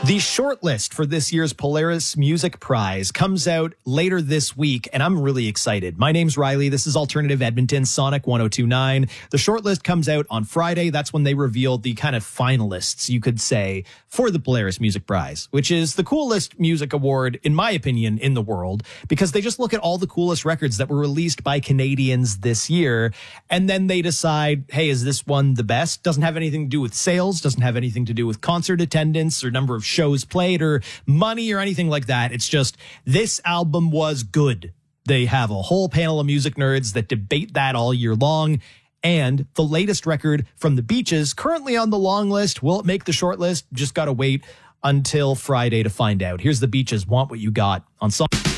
The shortlist for this year's Polaris Music Prize comes out later this week, and I'm really excited. My name's Riley. This is Alternative Edmonton, Sonic 102.9. The shortlist comes out on Friday. That's when they reveal the kind of finalists, you could say, for the Polaris Music Prize, which is the coolest music award, in my opinion, in the world, because they just look at all the coolest records that were released by Canadians this year, and then they decide, hey, is this one the best? Doesn't have anything to do with sales, doesn't have anything to do with concert attendance or number of shows played or money or anything like that. It's just, this album was good. They have a whole panel of music nerds that debate that all year long. And the latest record from the Beaches, currently on the long list. Will it make the short list? Just got to wait until Friday to find out. Here's the Beaches, Want What You Got on Song.